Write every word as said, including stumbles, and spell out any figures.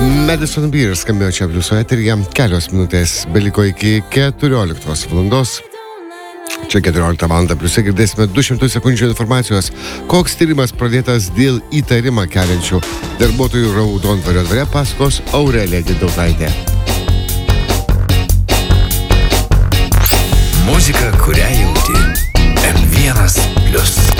Madison Beer skambėjo čia Bliuso eteryje. Kelios minutės beliko iki keturioliktos valandos. Čia keturioliktą valandą Pliuse girdėsime du šimtus sekundžių informacijos, koks tyrimas pradėtas dėl įtarimą keliančių darbuotojų Raudondvario dvare, pasakos Aurelija Didaukaitė. Muzika, kurią jauti. M vienas Plius.